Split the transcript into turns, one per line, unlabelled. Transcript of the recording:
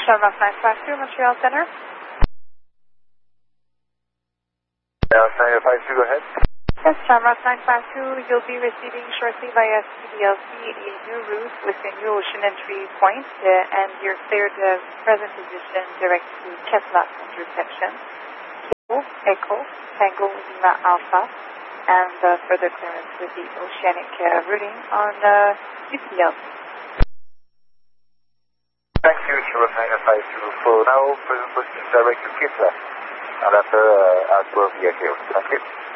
Shamrock 952, Montreal Center.
Yeah, 952, go ahead.
Yes, Shamrock 952, you'll be receiving shortly via CDLC a new route within your ocean entry point, and you're cleared to present position direct to Keflak intersection, Kilo, Echo, Tango, Lima Alpha, and further clearance with the oceanic routing on UCLC.
Thank you, Shamrock 952. For now, present position direct to Keflak, and after, as well via Kilo. Thank you.